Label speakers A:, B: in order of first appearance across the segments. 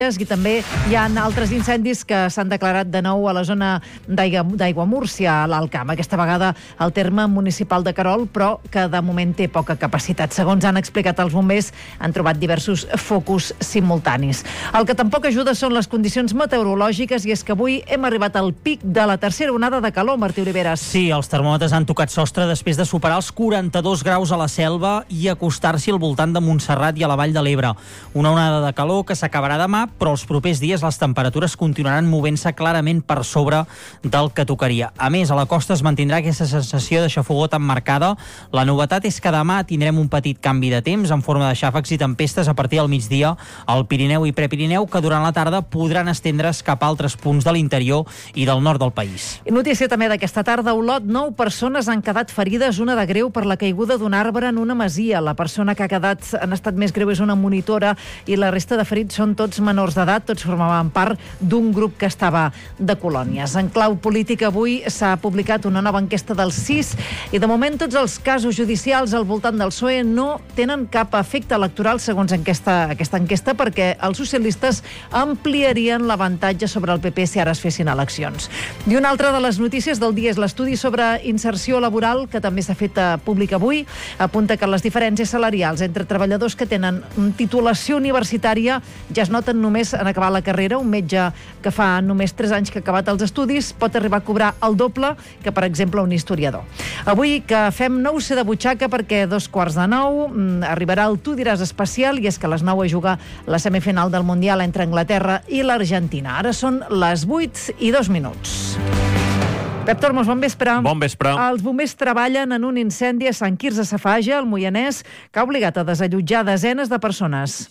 A: i també hi ha altres incendis que s'han declarat de nou a la zona d'Aiguamúrcia, a l'Alt Camp. Aquesta vegada al terme municipal de Querol, però que de moment té poca capacitat. Segons han explicat els bombers, han trobat diversos focus simultanis. El que tampoc ajuda són les condicions meteorològiques, i és que avui hem arribat al pic de la tercera onada de calor, Martí Oliveres.
B: Sí, els termòmetres han tocat sostre després de superar els 42 graus a la Selva i acostar-s'hi al voltant de Montserrat i a la Vall de l'Ebre. Una onada de calor que s'acabarà demà, però els propers dies les temperatures continuaran movent-se clarament per sobre del que tocaria. A més, a la costa es mantindrà aquesta sensació de xafogor tan marcada. La novetat és que demà tindrem un petit canvi de temps en forma de xàfecs i tempestes a partir del migdia al Pirineu i Prepirineu, que durant la tarda podran estendre's cap a altres punts de l'interior i del nord del país.
A: Notícia també d'aquesta tarda. A Olot, 9 persones han quedat ferides, una de greu per la caiguda d'un arbre en una masia. La persona que en estat més greu és una monitora i la resta de ferits són tots menors d'edat. Tots formaven part d'un grup que estava de colònies. En clau política, avui s'ha publicat una nova enquesta del CIS i de moment tots els casos judicials al voltant del PSOE no tenen cap efecte electoral, segons aquesta enquesta, perquè els socialistes ampliarien l'avantatge sobre el PP si ara es fessin eleccions. I una altra de les notícies del dia és l'estudi sobre inserció laboral, que també s'ha fet públic avui. Apunta que les diferències salarials entre treballadors que tenen titulació universitària ja es noten només en acabar la carrera. Un metge que fa només 3 anys que ha acabat els estudis pot arribar a cobrar el doble que, per exemple, un historiador. Avui que fem 9 de butxaca, perquè 8:45 arribarà el Tu diràs especial, i és que a les 9 juga la semifinal del Mundial entre Anglaterra i l'Argentina. Ara són les 8:02. Pep Tormos, bon vespre.
C: Bon vespre.
A: Els bombers treballen en un incendi a Sant Quirze Safaja, al Moianès, que ha obligat a desallotjar desenes de persones.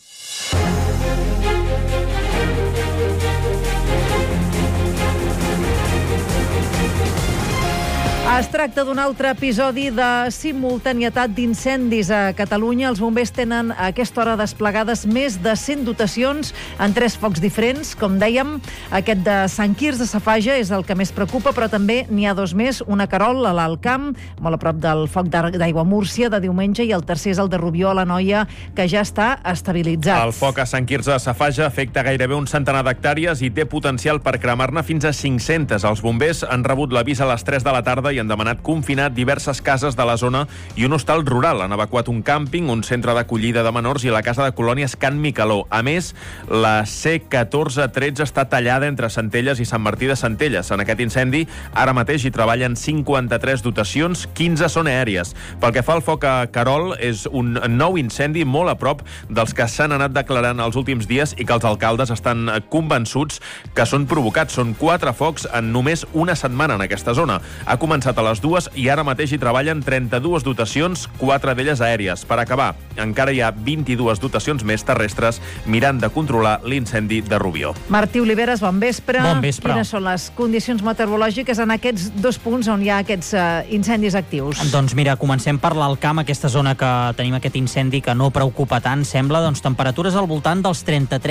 A: Es tracta d'un altre episodi de simultanietat d'incendis a Catalunya. Els bombers tenen a aquesta hora desplegades més de 100 dotacions en 3 focs diferents. Com dèiem, aquest de Sant Quirze Safaja és el que més preocupa, però també n'hi ha 2 més, una a Querol, a l'Alt Camp, molt a prop del foc d'Aiguamúrcia de diumenge, i el tercer és el de Rubió, a l'Anoia, que ja està estabilitzat.
C: El foc a Sant Quirze Safaja afecta gairebé un centenar d'hectàrees i té potencial per cremar-ne fins a 500. Els bombers han rebut l'avís a les 3 de la tarda i han demanat confinar diverses cases de la zona i un hostal rural. Han evacuat un càmping, un centre d'acollida de menors i la casa de colònies Can Micaló. A més, la C1413 està tallada entre Centelles i Sant Martí de Centelles. En aquest incendi, ara mateix hi treballen 53 dotacions, 15 són aèries. Pel que fa al foc a Querol, és un nou incendi molt a prop dels que s'han anat declarant els últims dies i que els alcaldes estan convençuts que són provocats. Són 4 focs en només una setmana en aquesta zona. Ha començat a les 2 i ara mateix hi treballen 32 dotacions, 4 d'elles aèries. Per acabar, encara hi ha 22 dotacions més terrestres mirant de controlar l'incendi de Rubió.
A: Martí Oliveres, bon vespre.
B: Bon vespre.
A: Quines són les condicions meteorològiques en aquests 2 punts on hi ha aquests incendis actius?
B: Doncs mira, comencem per l'Alt Camp, aquesta zona que tenim aquest incendi que no preocupa tant, sembla. Doncs temperatures al voltant dels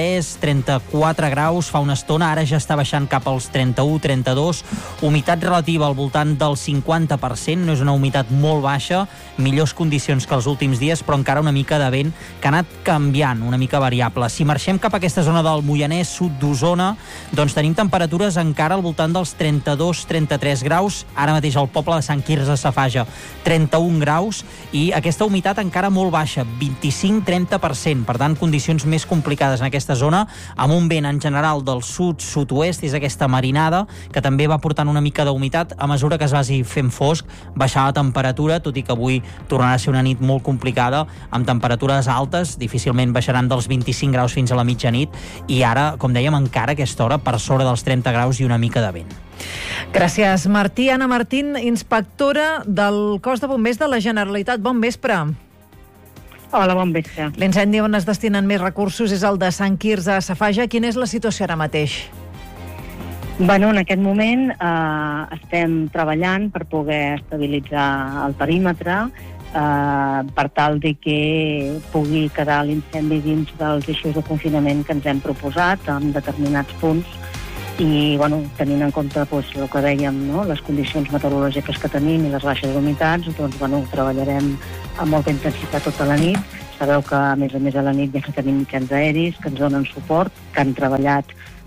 B: 33-34 graus fa una estona, ara ja està baixant cap als 31-32, humitat relativa al voltant del 50%, no és una humitat molt baixa, millors condicions que els últims dies, però encara una mica de vent que ha anat canviant, una mica variable. Si marxem cap a aquesta zona del Moianès, sud d'Osona, doncs tenim temperatures encara al voltant dels 32-33 graus, ara mateix al poble de Sant Quirze Safaja, 31 graus, i aquesta humitat encara molt baixa, 25-30%, per tant, condicions més complicades en aquesta zona, amb un vent en general del sud-sud-oest, és aquesta marinada, que també va portant una mica d'humitat. A mesura que es vagi fent fosc, baixar la temperatura, tot i que avui tornarà a ser una nit molt complicada, amb temperatures altes, difícilment baixaran dels 25 graus fins a la mitjanit, i ara, com dèiem, encara a aquesta hora, per sobre dels 30 graus i una mica de vent.
A: Gràcies, Martí. Anna Martín, inspectora del Cos de Bombers de la Generalitat. Bon vespre.
D: Hola, bon vespre.
A: L'incendi on es destinen més recursos és el de Sant Quirze Safaja. Quina és la situació ara mateix?
D: Bueno, en aquest moment estem treballant per poder estabilitzar el perímetre per tal de que pugui quedar l'incendi dins dels eixos de confinament que ens hem proposat en determinats punts i, bueno, tenint en compte doncs, el que dèiem, no? Les condicions meteorològiques que tenim i les baixes humitats, doncs, bueno, treballarem amb molta intensitat tota la nit. Sabeu que, a més a la nit, ja tenim mitjans aeris que ens donen suport, que han treballat.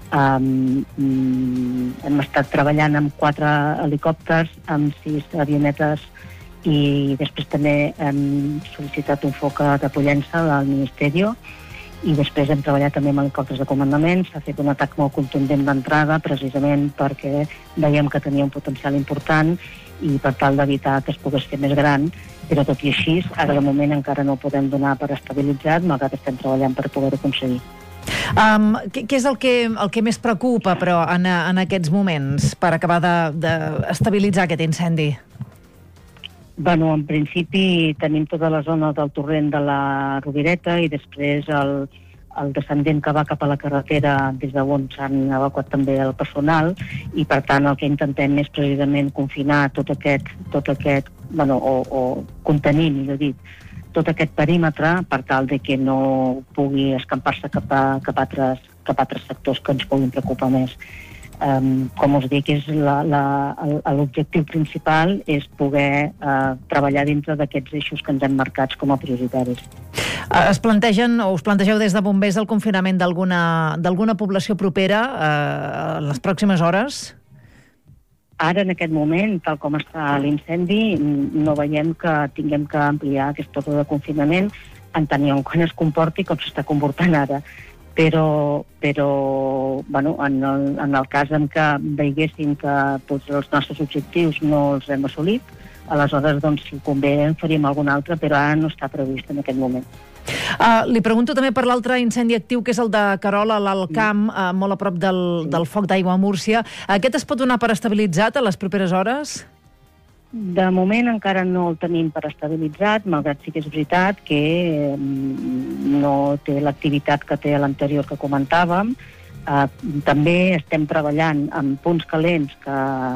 D: Hem estat treballant amb 4 helicòpters, amb 6 avionetes, i després també hem sol·licitat un foc de Pollença al Ministeri, i després hem treballat també amb helicòpters de comandament. S'ha fet un atac molt contundent d'entrada, precisament perquè veiem que tenia un potencial important i per tal d'evitar que es pogués fer més gran, però tot i així, ara de moment encara no ho podem donar per estabilitzat, malgrat que estem treballant per poder-ho aconseguir.
A: Què és el que més preocupa, però, en aquests moments, per acabar d'estabilitzar aquest incendi?
D: Bueno, en principi tenim tota la zona del torrent de la Rovireta i després el descendent que va cap a la carretera, des d'on s'han evacuat també el personal, i per tant el que intentem és precisament confinar tot aquest contenir, millor dit, tot aquest perímetre per tal de que no pugui escampar-se cap a altres sectors que ens puguin preocupar més. Com us dic, l'objectiu principal és poder treballar dintre d'aquests eixos que ens hem marcats com a prioritaris.
A: Es plantegen, o us plantegeu des de bombers, el confinament d'alguna població propera en les pròximes hores?
D: Ara, en aquest moment, tal com està l'incendi, no veiem que tinguem que ampliar aquest ordre de confinament en tant quan es comporti com s'està comportant ara. Però bueno, en el cas en què veiéssim que tots els nostres objectius no els hem assolit, aleshores, doncs, si convé, en faríem algun altre, però ara no està previst en aquest moment.
A: Li pregunto també per l'altre incendi actiu, que és el de Carola, a l'Alt Camp, molt a prop del foc d'aigua a Múrcia. Aquest es pot donar per estabilitzat a les properes hores?
D: De moment encara no el tenim per estabilitzat, malgrat sí que és veritat que no té l'activitat que té l'anterior que comentàvem. També estem treballant amb punts calents que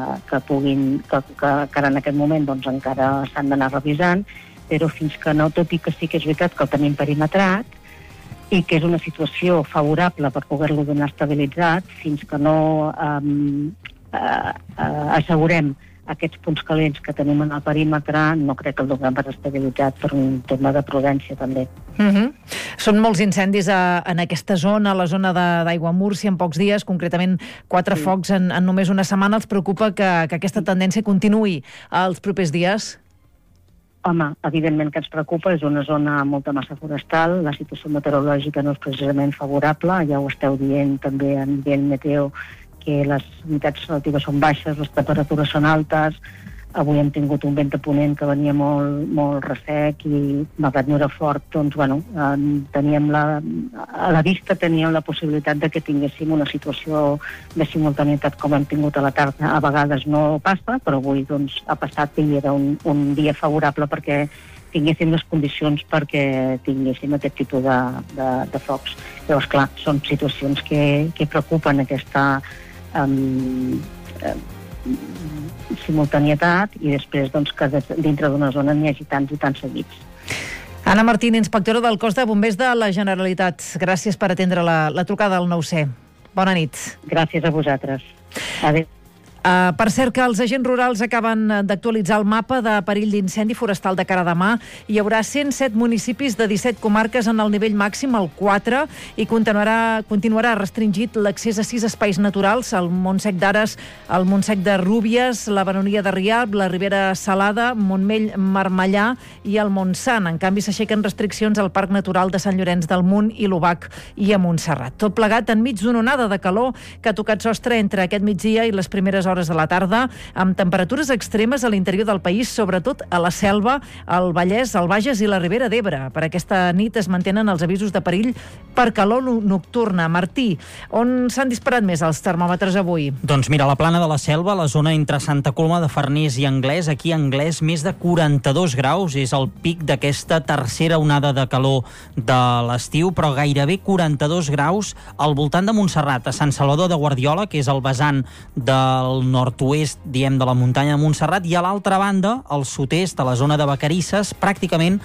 D: ara en aquest moment doncs, encara s'han d'anar revisant, però fins que no, tot i que sí que és veritat que el tenim perimetrat i que és una situació favorable per poder-lo donar estabilitzat, fins que no assegurem aquests punts calents que tenim en el perímetre, no crec que el donem per estabilitzat per un tema de prudència també.
A: Són molts incendis en aquesta zona, la zona d'Aigua Múrcia, en pocs dies, concretament 4 focs en només una setmana. Els preocupa que aquesta tendència continuï els propers dies?
D: Home, evidentment que ens preocupa, és una zona amb molta massa forestal, la situació meteorològica no és precisament favorable, ja ho esteu dient també a nivell meteo, que les humitats relatives són baixes, les temperatures són altes. Avui hem tingut un vent de ponent que venia molt ressec i, malgrat no era fort, doncs, bueno, a la vista teníem la possibilitat de que tinguéssim una situació de simultaneïtat com hem tingut a la tarda. A vegades no passa, però avui doncs, ha passat i era un dia favorable perquè tinguéssim les condicions perquè tinguéssim aquest tipus de focs. Llavors, clar, són situacions que preocupen aquesta simultanietat i després doncs, que dintre d'una zona n'hi hagi tants i tants seguits.
A: Anna Martín, inspectora del Cos de Bombers de la Generalitat. Gràcies per atendre la trucada al 9C. Bona nit.
D: Gràcies a vosaltres. Adéu.
A: Per cert, que els agents rurals acaben d'actualitzar el mapa de perill d'incendi forestal de cara a demà. Hi haurà 107 municipis de 17 comarques en el nivell màxim, el 4, i continuarà restringit l'accés a 6 espais naturals, el Montsec d'Ares, el Montsec de Rúbies, la Baronia de Rialb, la Ribera Salada, Montmell, Marmellà i el Montsant. En canvi, s'aixequen restriccions al Parc Natural de Sant Llorenç del Munt i l'Obac i a Montserrat. Tot plegat enmig d'una onada de calor que ha tocat sostre entre aquest migdia i les primeres hores de la tarda, amb temperatures extremes a l'interior del país, sobretot a la Selva, al Vallès, al Bages i la Ribera d'Ebre. Per aquesta nit es mantenen els avisos de perill per calor nocturna. Martí, on s'han disparat més els termòmetres avui?
B: Doncs mira, a la plana de la Selva, la zona entre Santa Coloma de Farners i Anglès, aquí a Anglès, més de 42 graus, és el pic d'aquesta tercera onada de calor de l'estiu, però gairebé 42 graus al voltant de Montserrat, a Sant Salvador de Guardiola, que és el vessant del nord-oest, diem, de la muntanya de Montserrat, i a l'altra banda, al sud-est, a la zona de Vacarisses, pràcticament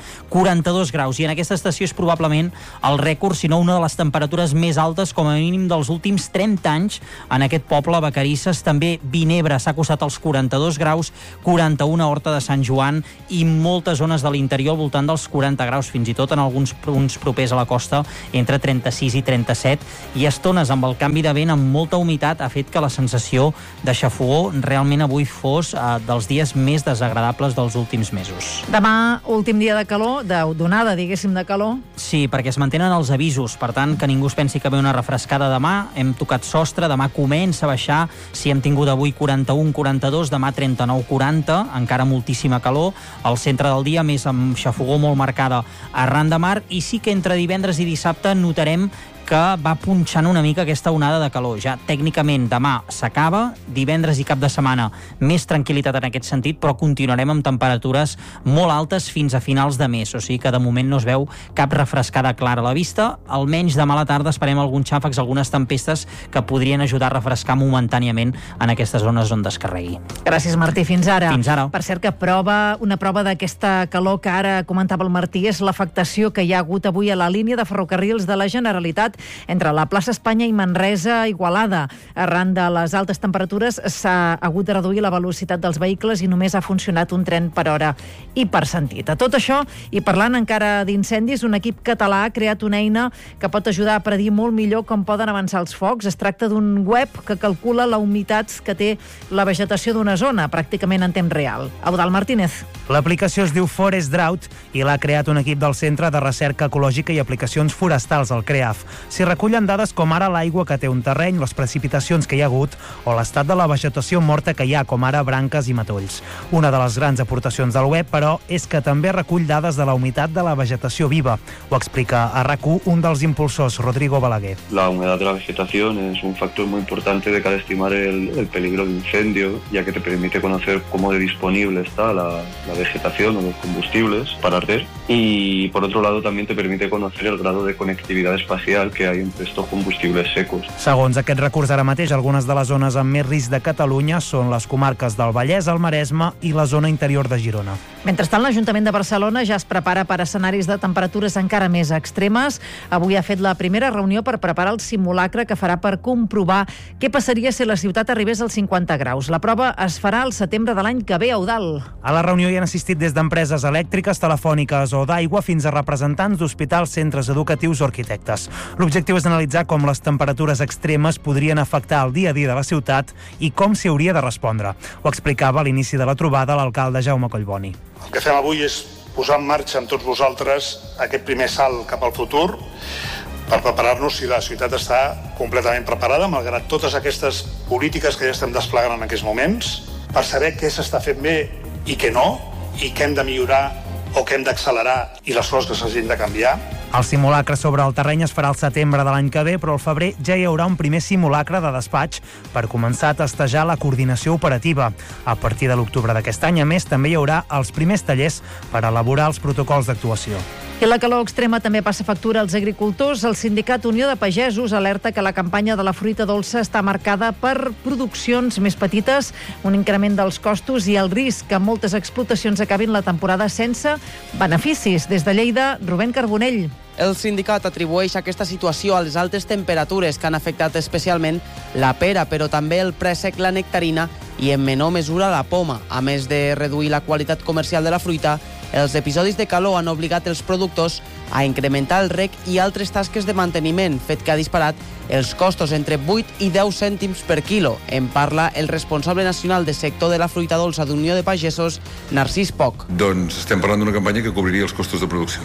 B: 42 graus. I en aquesta estació és probablement el rècord, si no una de les temperatures més altes, com a mínim dels últims 30 anys, en aquest poble, Vacarisses. També Vinebre s'ha acostat als 42 graus, 41 a Horta de Sant Joan i moltes zones de l'interior al voltant dels 40 graus, fins i tot en alguns punts propers a la costa, entre 36 i 37, i estones amb el canvi de vent amb molta humitat ha fet que la sensació de xafogó realment avui fos dels dies més desagradables dels últims mesos.
A: Demà, últim dia de calor, d'onada, diguéssim, de calor.
B: Sí, perquè es mantenen els avisos, per tant, que ningú es pensi que ve una refrescada demà. Hem tocat sostre, demà comença a baixar, si hem tingut avui 41-42, demà 39-40, encara moltíssima calor. Al centre del dia, més amb xafogó molt marcada arran de mar, i sí que entre divendres i dissabte notarem que va punxant una mica aquesta onada de calor. Ja tècnicament demà s'acaba, divendres i cap de setmana més tranquil·litat en aquest sentit, però continuarem amb temperatures molt altes fins a finals de mes, o sigui que de moment no es veu cap refrescada clara a la vista. Almenys demà a la tarda esperem alguns xàfecs, algunes tempestes que podrien ajudar a refrescar momentàniament en aquestes zones on descarregui.
A: Gràcies, Martí. Fins ara.
B: Fins ara.
A: Per cert, que una prova d'aquesta calor que ara comentava el Martí és l'afectació que hi ha hagut avui a la línia de ferrocarrils de la Generalitat entre la plaça Espanya i Manresa-Igualada. Arran de les altes temperatures s'ha hagut de reduir la velocitat dels vehicles i només ha funcionat un tren per hora i per sentit. A tot això, i parlant encara d'incendis, un equip català ha creat una eina que pot ajudar a predir molt millor com poden avançar els focs. Es tracta d'un web que calcula la humitat que té la vegetació d'una zona, pràcticament en temps real. Eudald Martínez.
E: L'aplicació es diu Forest Drought i l'ha creat un equip del Centre de Recerca Ecològica i Aplicacions Forestals, el CREAF. S'hi recullen dades com ara l'aigua que té un terreny, les precipitacions que hi ha hagut o l'estat de la vegetació morta que hi ha, com ara branques i matolls. Una de les grans aportacions del web, però, és que també recull dades de la humitat de la vegetació viva. Ho explica a RAC1 un dels impulsors, Rodrigo Balaguer.
F: La humedad de la vegetación es un factor muy importante de cara a estimar el peligro de incendio, ya que te permite conocer cómo de disponible está la vegetación o los combustibles para arder. Y por otro lado también te permite conocer el grado de conectividad espacial que hay entre estos combustibles secos.
E: Segons aquest recurs, ara mateix, algunes de les zones amb més risc de Catalunya són les comarques del Vallès, el Maresme i la zona interior de Girona.
A: Mentrestant, l'Ajuntament de Barcelona ja es prepara per a escenaris de temperatures encara més extremes. Avui ha fet la primera reunió per preparar el simulacre que farà per comprovar què passaria si la ciutat arribés als 50 graus. La prova es farà al setembre de l'any que ve, Eudald.
E: A la reunió hi han assistit des d'empreses elèctriques, telefòniques o d'aigua fins a representants d'hospitals, centres educatius o arquitectes. L'objectiu és analitzar com les temperatures extremes podrien afectar el dia a dia de la ciutat i com s'hi hauria de respondre. Ho explicava a l'inici de la trobada l'alcalde Jaume Collboni.
G: El que fem avui és posar en marxa amb tots vosaltres aquest primer salt cap al futur per preparar-nos si la ciutat està completament preparada, malgrat totes aquestes polítiques que ja estem desplegant en aquests moments, per saber què s'està fent bé i què no, i què hem de millorar o què hem d'accelerar i les coses que s'hagin de canviar.
E: El simulacre sobre el terreny es farà al setembre de l'any que ve, però al febrer ja hi haurà un primer simulacre de despatx per començar a testejar la coordinació operativa. A partir de l'octubre d'aquest any, a més, també hi haurà els primers tallers per elaborar els protocols d'actuació.
A: I la calor extrema també passa factura als agricultors. El sindicat Unió de Pagesos alerta que la campanya de la fruita dolça està marcada per produccions més petites, un increment dels costos i el risc que moltes explotacions acabin la temporada sense beneficis. Des de Lleida, Rubén Carbonell.
H: El sindicat atribueix aquesta situació a les altes temperatures que han afectat especialment la pera, però també el préssec, la nectarina i en menor mesura la poma. A més de reduir la qualitat comercial de la fruita, els episodis de calor han obligat els productors a incrementar el rec i altres tasques de manteniment, fet que ha disparat els costos entre 8 i 10 cèntims per quilo. En parla el responsable nacional de sector de la fruita dolça d'Unió de Pagesos, Narcís Poch.
I: Doncs estem parlant d'una campanya que cobriria els costos de producció.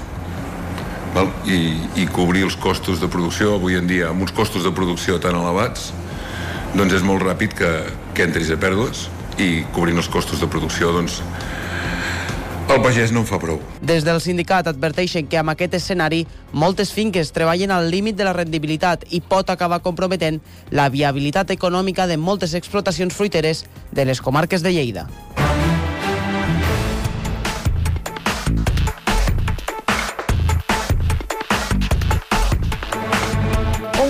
I: I cobrir els costos de producció avui en dia amb uns costos de producció tan elevats, doncs és molt ràpid que entris a pèrdues, i cobrint els costos de producció, doncs el pagès no en fa prou.
H: Des del sindicat adverteixen que amb aquest escenari moltes finques treballen al límit de la rendibilitat i pot acabar comprometent la viabilitat econòmica de moltes explotacions fruiteres de les comarques de Lleida.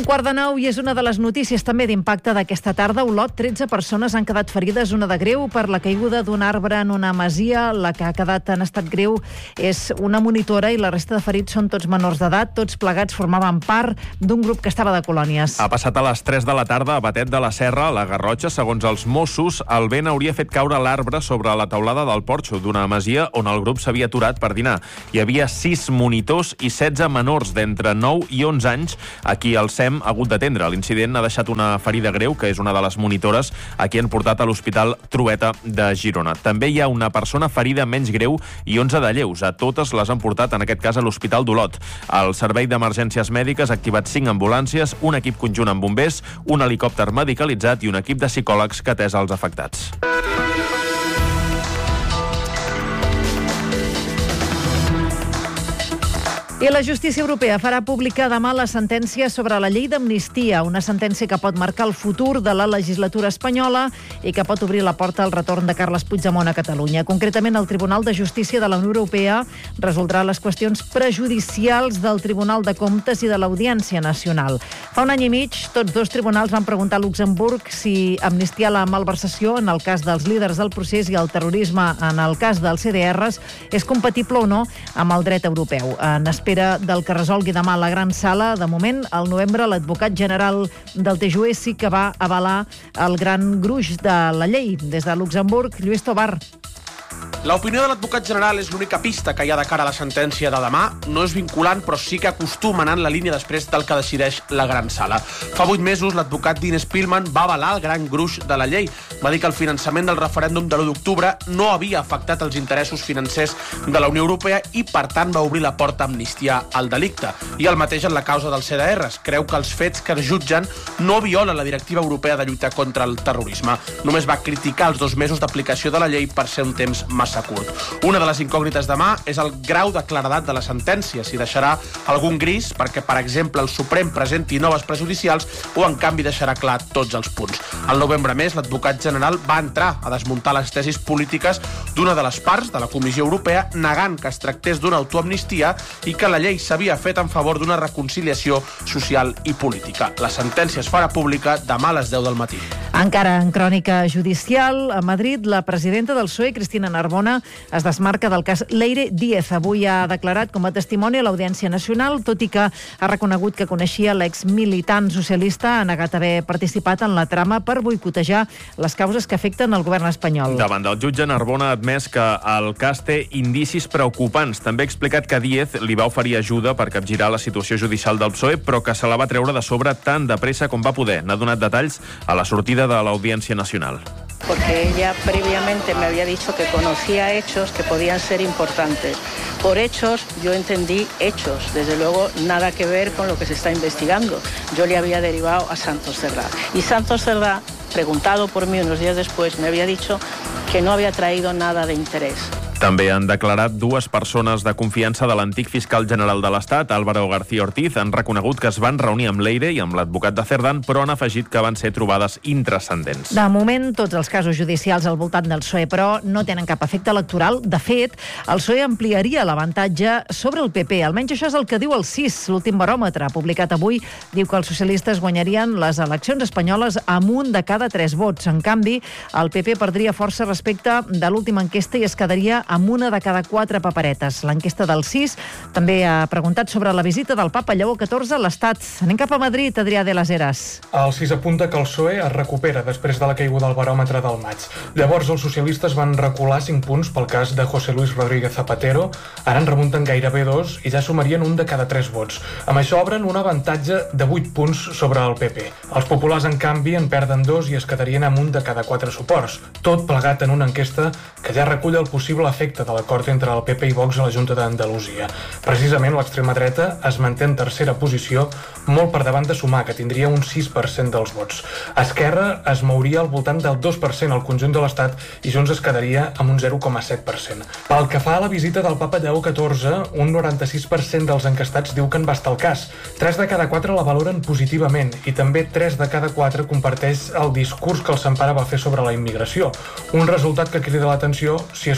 A: 8:45 i és una de les notícies també d'impacte d'aquesta tarda. A Olot, 13 persones han quedat ferides, una de greu per la caiguda d'un arbre en una masia. La que ha quedat en estat greu és una monitora i la resta de ferits són tots menors d'edat. Tots plegats formaven part d'un grup que estava de colònies.
C: Ha passat a les 3 de la tarda a Batet de la Serra, a la Garrotxa. Segons els Mossos, el vent hauria fet caure l'arbre sobre la teulada del porxo d'una masia on el grup s'havia aturat per dinar. Hi havia 6 monitors i 16 menors d'entre 9 i 11 anys a qui el SEM ha hagut d'atendre. L'incident ha deixat una ferida greu, que és una de les monitores, a qui han portat a l'Hospital Trueta de Girona. També hi ha una persona ferida menys greu i 11 de lleus. A totes les han portat, en aquest cas, a l'Hospital d'Olot. El Servei d'Emergències Mèdiques ha activat 5 ambulàncies, un equip conjunt amb bombers, un helicòpter medicalitzat i un equip de psicòlegs que ha atès els afectats.
A: I la justícia europea farà pública demà la sentència sobre la llei d'amnistia, una sentència que pot marcar el futur de la legislatura espanyola i que pot obrir la porta al retorn de Carles Puigdemont a Catalunya. Concretament, el Tribunal de Justícia de la Unió Europea resoldrà les qüestions prejudicials del Tribunal de Comptes i de l'Audiència Nacional. Fa un any i mig, tots dos tribunals van preguntar a Luxemburg si amnistiar la malversació en el cas dels líders del procés i el terrorisme en el cas dels CDRs és compatible o no amb el dret europeu. En espera del que resolgui demà a la gran sala. De moment, al novembre, l'advocat general del TJUE sí que va avalar el gran gruix de la llei. Des de Luxemburg, Lluís Tobar.
J: L'opinió de l'advocat general és l'única pista que hi ha de cara a la sentència de demà. No és vinculant, però sí que acostuma anant la línia després del que decideix la gran sala. Fa 8 mesos, l'advocat Dean Spillman va avalar el gran gruix de la llei. Va dir que el finançament del referèndum de l'1 d'octubre no havia afectat els interessos financers de la Unió Europea i, per tant, va obrir la porta a amnistiar el delicte. I el mateix en la causa dels CDRs. Creu que els fets que es jutgen no violen la directiva europea de lluita contra el terrorisme. Només va criticar els 2 mesos d'aplicació de la llei per ser un temps massa curt. Una de les incògnites demà és el grau de claredat de la sentència, si deixarà algun gris perquè, per exemple, el Suprem presenti noves prejudicials o, en canvi, deixarà clar tots els punts. Al novembre més, l'advocat general va entrar a desmuntar les tesis polítiques d'una de les parts de la Comissió Europea, negant que es tractés d'una autoamnistia i que la llei s'havia fet en favor d'una reconciliació social i política. La sentència es farà pública demà a les 10 del matí.
A: Encara en crònica judicial, a Madrid, la presidenta del PSOE, Cristina Narbona, es desmarca del cas Leire Díez. Avui ha declarat com a testimoni a l'Audiència Nacional, tot i que ha reconegut que coneixia l'exmilitant socialista, ha negat haver participat en la trama per boicotejar les causes que afecten el govern espanyol.
C: Davant del jutge, Narbona ha admès que el cas té indicis preocupants. També ha explicat que Díez li va oferir ajuda per capgirar la situació judicial del PSOE, però que se la va treure de sobre tan de pressa com va poder. N'ha donat detalls a la sortida de l'Audiència Nacional.
K: Porque ella previamente me había dicho que conocía hechos que podían ser importantes. Por hechos, yo entendí hechos, desde luego nada que ver con lo que se está investigando. Yo le había derivado a Santos Cerdá. Y Santos Cerdá, preguntado por mí unos días después, me había dicho que no había traído nada de interés.
C: També han declarat 2 persones de confiança de l'antic fiscal general de l'Estat, Álvaro García Ortiz. Han reconegut que es van reunir amb Leire i amb l'advocat de Cerdán, però han afegit que van ser trobades intranscendents.
A: De moment, tots els casos judicials al voltant del PSOE, però no tenen cap efecte electoral. De fet, el PSOE ampliaria l'avantatge sobre el PP. Almenys això és el que diu el CIS, l'últim baròmetre publicat avui. Diu que els socialistes guanyarien les eleccions espanyoles amb 1 de cada 3 vots. En canvi, el PP perdria força respecte de l'última enquesta i es quedaria amb 1 de cada 4 paperetes. L'enquesta del CIS també ha preguntat sobre la visita del papa Lleó XIV a l'Estat. Anem cap a Madrid, Adrià de las Heras.
L: El CIS apunta que el PSOE es recupera després de la caiguda del baròmetre del maig. Llavors, els socialistes van recular 5 punts pel cas de José Luis Rodríguez Zapatero. Ara en remunten gairebé 2 i ja sumarien 1 de cada 3 vots. Amb això obren un avantatge de 8 punts sobre el PP. Els populars, en canvi, en perden 2 i es quedarien amb 1 de cada 4 suports. Tot plegat en una enquesta que ja recull el possible efecte de l'acord entre el PP i Vox a la Junta d'Andalusia. Precisament l'extrema dreta es manté en tercera posició, molt per davant de Sumar, que tindria un 6% dels vots. Esquerra es mouria al voltant del 2% al conjunt de l'Estat i Junts es quedaria amb un 0,7%. Pel que fa a la visita del papa Lleó XIV, un 96% dels encastats diu que en va estar el cas. 3 de cada 4 la valoren positivament i també 3 de cada 4 comparteix el discurs que el Sant Pare va fer sobre la immigració. Un resultat que crida l'atenció si es compara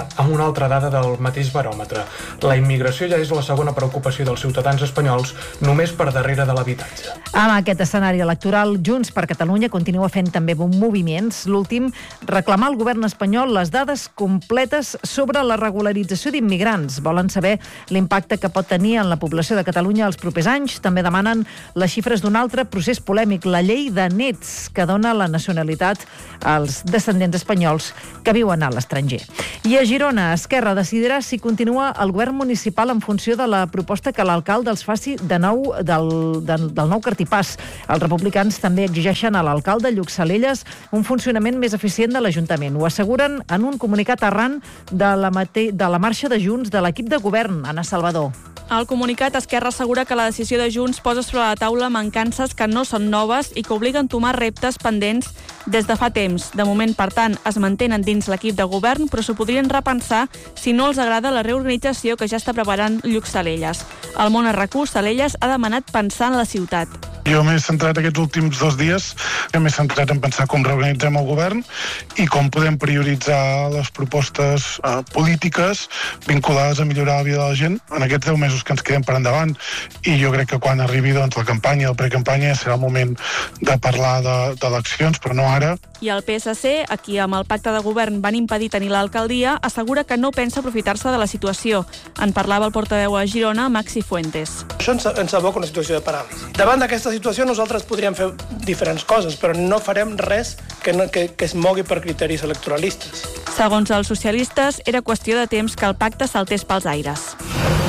L: amb una altra dada del mateix baròmetre. La immigració ja és la segona preocupació dels ciutadans espanyols, només per darrere de l'habitatge.
A: Amb aquest escenari electoral, Junts per Catalunya continua fent també moviments. L'últim, reclamar al govern espanyol les dades completes sobre la regularització d'immigrants. Volen saber l'impacte que pot tenir en la població de Catalunya els propers anys. També demanen les xifres d'un altre procés polèmic, la llei de nets, que dona la nacionalitat als descendents espanyols que viuen a l'estranger. I a Girona, Esquerra decidirà si continua el govern municipal en funció de la proposta que l'alcalde els faci de nou del nou cartipàs. Els republicans també exigeixen a l'alcalde Lluc Salelles un funcionament més eficient de l'Ajuntament. Ho asseguren en un comunicat arran de la marxa de Junts de l'equip de govern, Anna Salvador.
M: Al comunicat, Esquerra assegura que la decisió de Junts posa sobre la taula mancances que no són noves i que obliguen a entomar reptes pendents des de fa temps. De moment, per tant, es mantenen dins l'equip de govern, però s'ho podrien repensar si no els agrada la reorganització que ja està preparant Lluc Salelles. El món RQ, Salelles ha demanat pensar en la ciutat.
N: Jo m'he centrat aquests últims 2 dies, m'he centrat en pensar com reorganitzem el govern i com podem prioritzar les propostes polítiques vinculades a millorar la vida de la gent en aquests 10 mesos que ens queden per endavant. I jo crec que quan arribi la campanya, la precampanya, serà el moment de parlar d'eleccions, però no ara.
M: I el PSC, a qui amb el pacte de govern van impedir tenir l'alcaldia, assegura que no pensa aprofitar-se de la situació. En parlava el portaveu a Girona, Maxi Fuentes.
O: Això ens aboca una situació de paràlisi. Davant d'aquesta situació nosaltres podríem fer diferents coses, però no farem res que es mogui per criteris electoralistes.
M: Segons els socialistes, era qüestió de temps que el pacte saltés pels aires.